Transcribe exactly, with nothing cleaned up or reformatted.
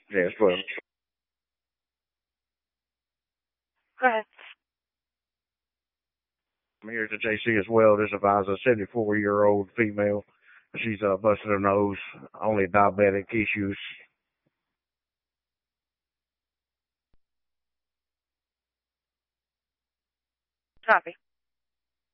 Yes, well, Go ahead. I'm here at the J C as well. This advisor, a seventy-four year old female. She's uh, busted her nose, only diabetic issues. Copy.